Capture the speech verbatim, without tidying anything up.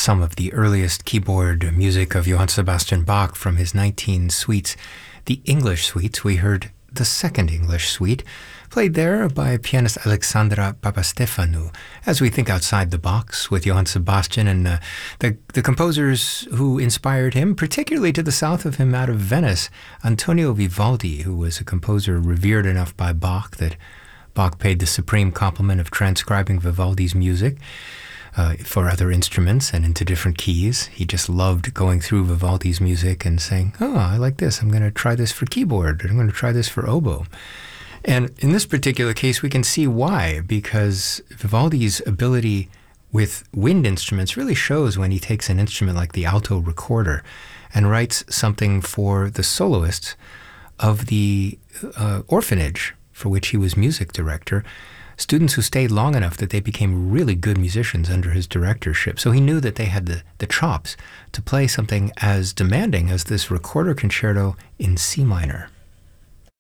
some of the earliest keyboard music of Johann Sebastian Bach from his nineteen suites. The English suites, we heard the second English suite, played there by pianist Alexandra Papastefanou. As we think outside the box with Johann Sebastian and uh, the, the composers who inspired him, particularly to the south of him out of Venice, Antonio Vivaldi, who was a composer revered enough by Bach that Bach paid the supreme compliment of transcribing Vivaldi's music uh, for other instruments and into different keys. He just loved going through Vivaldi's music and saying, oh, I like this. I'm going to try this for keyboard. I'm going to try this for oboe. And in this particular case, we can see why, because Vivaldi's ability with wind instruments really shows when he takes an instrument like the alto recorder and writes something for the soloists of the uh, orphanage for which he was music director, students who stayed long enough that they became really good musicians under his directorship. So he knew that they had the, the chops to play something as demanding as this recorder concerto in C minor.